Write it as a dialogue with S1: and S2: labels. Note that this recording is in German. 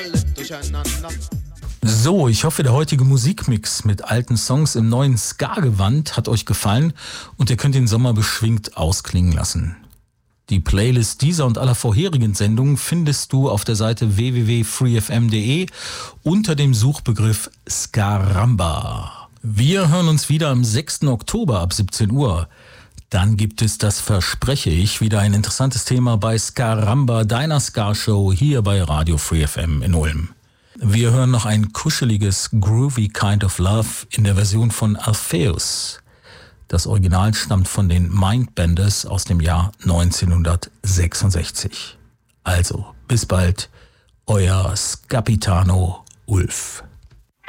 S1: So, ich hoffe, der heutige Musikmix mit alten Songs im neuen Ska-Gewand hat euch gefallen und ihr könnt den Sommer beschwingt ausklingen lassen. Die Playlist dieser und aller vorherigen Sendungen findest du auf der Seite www.freefm.de unter dem Suchbegriff Skaramba. Wir hören uns wieder am 6. Oktober ab 17 Uhr. Dann gibt es, das verspreche ich, wieder ein interessantes Thema bei Skaramba, deiner Ska-Show hier bei Radio Free FM in Ulm. Wir hören noch ein kuscheliges Groovy Kind of Love in der Version von Alpheus. Das Original stammt von den Mindbenders aus dem Jahr 1966. Also, bis bald, euer Skapitano Ulf.